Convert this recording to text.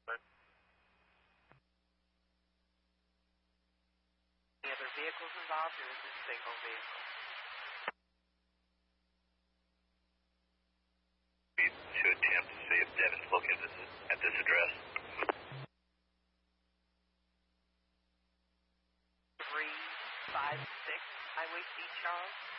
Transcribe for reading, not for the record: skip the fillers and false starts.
Any other vehicles involved, or is it a single vehicle? We should attempt to see if Devin's located at this address. 356 Highway C, Charles.